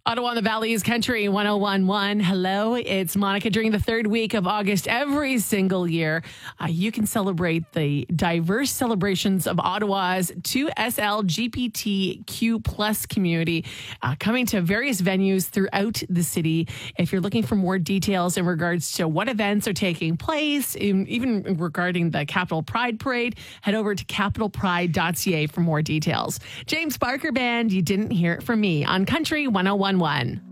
Ottawa and the Valley's Country 1011. Hello, it's Monica. During the third week of August every single year, you can celebrate the diverse celebrations of Ottawa's 2SL GPTQ plus community coming to various venues throughout the city. If you're looking for more details in regards to what events are taking place, even regarding the Capital Pride Parade, head over to capitalpride.ca for more details. James Barker Band, you didn't hear it from me on Country 1011.